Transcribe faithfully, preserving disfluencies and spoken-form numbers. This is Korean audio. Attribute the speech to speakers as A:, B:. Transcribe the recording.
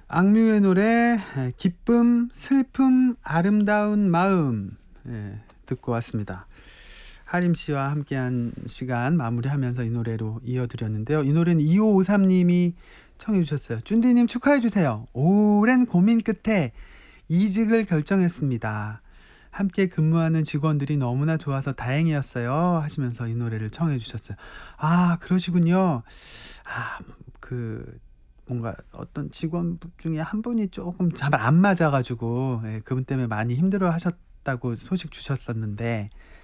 A: 악뮤의 노래 에, 기쁨, 슬픔, 아름다운 마음 예, 듣고 왔습니다. 하림 씨와 함께한 시간 마무리하면서 이 노래로 이어드렸는데요. 이 노래는 이오오삼 님이 청해 주셨어요. 쭌디님 축하해 주세요. 오랜 고민 끝에 이직을 결정했습니다. 함께 근무하는 직원들이 너무나 좋아서 다행이었어요 하시면서 이 노래를 청해 주셨어요. 아 그러시군요. 아 그 뭔가 어떤 직원 중에 한 분이 조금 잘 안 맞아 가지고 예, 그분 때문에 많이 힘들어 하셨다고 소식 주셨었는데